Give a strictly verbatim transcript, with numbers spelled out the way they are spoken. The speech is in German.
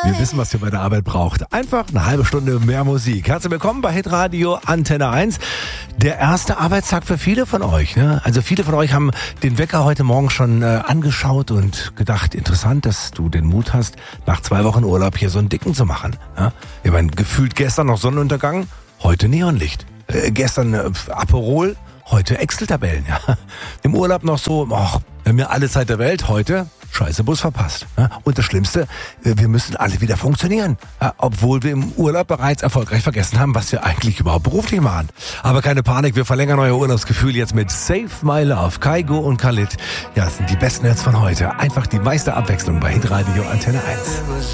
Wir wissen, was ihr bei der Arbeit braucht. Einfach eine halbe Stunde mehr Musik. Herzlich willkommen bei Hitradio Antenne eins. Der erste Arbeitstag für viele von euch. Ne? Also viele von euch haben den Wecker heute Morgen schon äh, angeschaut und gedacht, interessant, dass du den Mut hast, nach zwei Wochen Urlaub hier so einen dicken zu machen. Ja? Ich meine, gefühlt gestern noch Sonnenuntergang, heute Neonlicht. Äh, gestern äh, Aperol, heute Excel-Tabellen. Ja? Im Urlaub noch so, ach, wir haben ja alle Zeit der Welt, heute scheiße Bus verpasst. Ja? Und das Schlimmste, wir müssen alle wieder funktionieren. Ja? Obwohl wir im Urlaub bereits erfolgreich vergessen haben, was wir eigentlich überhaupt beruflich machen. Aber keine Panik, wir verlängern euer Urlaubsgefühl jetzt mit Save My Love. Kaigo und Khalid, ja, das sind die besten Hits von heute. Einfach die meiste Abwechslung bei Hitradio Antenne eins.